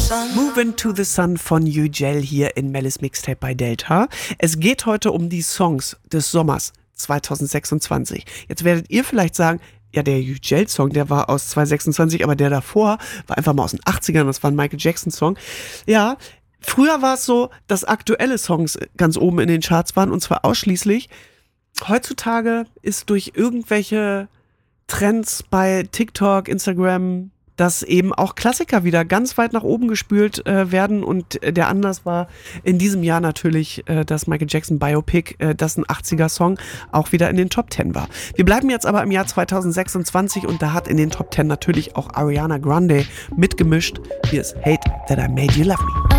Moving to the Sun von Yücel hier in Mellis Mixtape bei Delta. Es geht heute um die Songs des Sommers 2026. Jetzt werdet ihr vielleicht sagen, ja, der Yücel-Song, der war aus 2026, aber der davor war einfach mal aus den 80ern, das war ein Michael Jackson-Song. Ja, früher war es so, dass aktuelle Songs ganz oben in den Charts waren und zwar ausschließlich. Heutzutage ist durch irgendwelche Trends bei TikTok, Instagram, dass eben auch Klassiker wieder ganz weit nach oben gespült werden und der Anlass war in diesem Jahr natürlich das Michael Jackson Biopic, das ein 80er-Song auch wieder in den Top 10 war. Wir bleiben jetzt aber im Jahr 2026 und da hat in den Top 10 natürlich auch Ariana Grande mitgemischt. Hier ist Hate That I Made You Love Me.